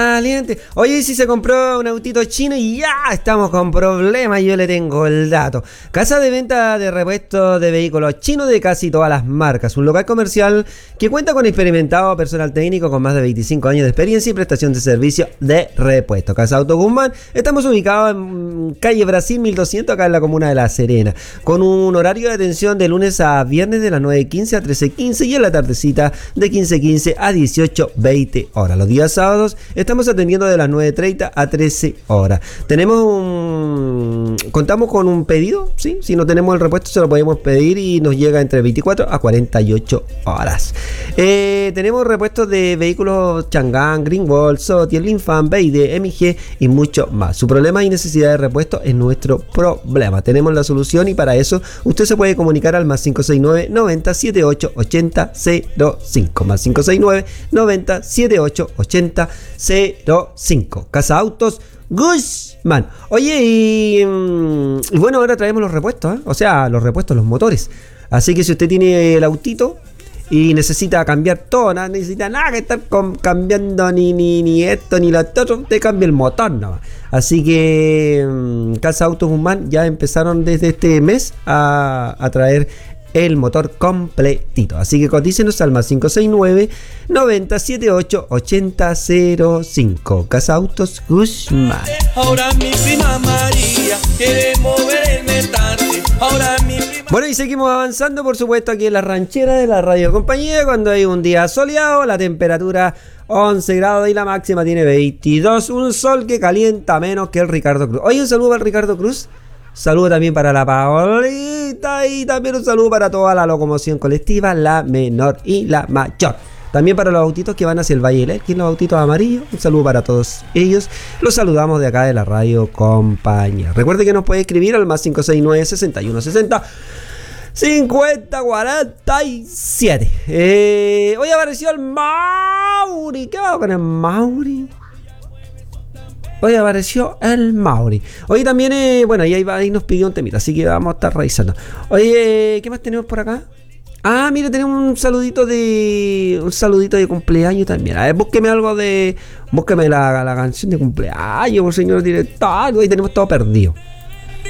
Caliente. Oye, si se compró un autito chino y ya estamos con problemas, yo le tengo el dato. Casa de venta de repuestos de vehículos chinos de casi todas las marcas. Un local comercial que cuenta con experimentado personal técnico con más de 25 años de experiencia y prestación de servicio de repuestos. Casa Auto Guzmán. Estamos ubicados en calle Brasil 1200, acá en la comuna de La Serena, con un horario de atención de lunes a viernes de las 9:15 a 13:15 y en la tardecita de 15:15 a 18:20 horas. Los días sábados estamos atendiendo de las 9:30 a 13 horas. Contamos con un pedido, ¿sí? Si no tenemos el repuesto se lo podemos pedir y nos llega entre 24 a 48 horas. Tenemos repuestos de vehículos Chang'an, Greenwald, Sotier, Linfan, BYD, MG y mucho más. Su problema y necesidad de repuesto es nuestro problema. Tenemos la solución y para eso usted se puede comunicar al más 569 90 78 80 05. Más 569 90 78 80 05. Casa Autos Guzmán. Oye, y bueno, ahora traemos los repuestos, ¿eh? O sea, los repuestos, los motores. Así que si usted tiene el autito y necesita cambiar todo, no necesita nada que estar cambiando ni esto ni lo otro, usted cambia el motor nomás. Así que Casa Autos Guzmán ya empezaron desde este mes a traer el motor completito. Así que cotícenos al más 569 90 78 80 05. Casa Autos Guzmán. Ahora mi prima María quiere moverme tarde. Ahora mi prima... Bueno, y seguimos avanzando, por supuesto, aquí en la ranchera de la Radio Compañía, cuando hay un día soleado, la temperatura 11 grados y la máxima tiene 22. Un sol que calienta menos que el Ricardo Cruz. Oye, un saludo para el Ricardo Cruz. Saludo también para la Paolita y también un saludo para toda la locomoción colectiva, la menor y la mayor. También para los autitos que van hacia el Valle del Elqui, los autitos amarillos. Un saludo para todos ellos. Los saludamos de acá de la Radio Compañía. Recuerde que nos puede escribir al más 569 61 60 50 47. Hoy apareció el Mauri. ¿Qué va con el Mauri? Hoy apareció el Mauri. Hoy también, bueno, ahí nos pidió un temita, así que vamos a estar revisando. Oye, ¿qué más tenemos por acá? Ah, mire, tenemos un saludito de cumpleaños también. A ver, búsqueme la canción de cumpleaños, señor director. Hoy tenemos todo perdido.